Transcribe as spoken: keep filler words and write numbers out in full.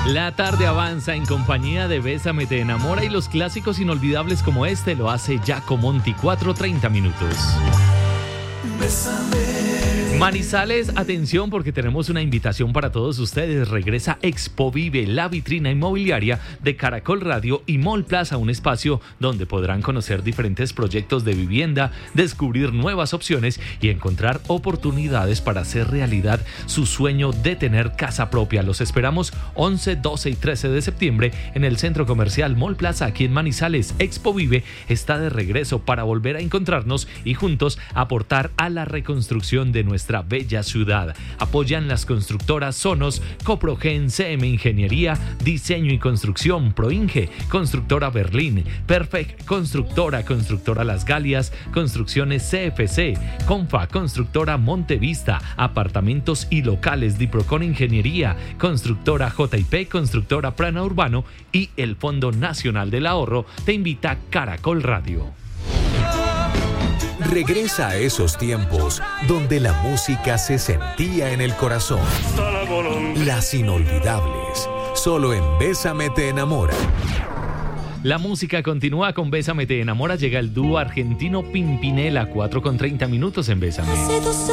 La tarde avanza en compañía de Bésame te enamora y los clásicos inolvidables como este lo hace Jaco Monti, cuatro treinta minutos. Bésame. Manizales, atención porque tenemos una invitación para todos ustedes. Regresa Expo Vive, la vitrina inmobiliaria de Caracol Radio y Mall Plaza, un espacio donde podrán conocer diferentes proyectos de vivienda, descubrir nuevas opciones y encontrar oportunidades para hacer realidad su sueño de tener casa propia. Los esperamos once, doce y trece de septiembre en el Centro Comercial Mall Plaza aquí en Manizales. Expo Vive está de regreso para volver a encontrarnos y juntos aportar a la reconstrucción de nuestra bella ciudad. Apoyan las constructoras Sonos, Coprogen, C M Ingeniería, Diseño y Construcción, Proinge, Constructora Berlín, Perfect Constructora, Constructora Las Galias, Construcciones C F C, Confa, Constructora Montevista, Apartamentos y Locales, Diprocon Ingeniería, Constructora J I P, Constructora Plana Urbano y el Fondo Nacional del Ahorro. Te invita Caracol Radio. Regresa a esos tiempos donde la música se sentía en el corazón. Las inolvidables, solo en Bésame te enamora. La música continúa con Bésame te enamora. Llega el dúo argentino Pimpinela, cuatro con treinta minutos en Bésame.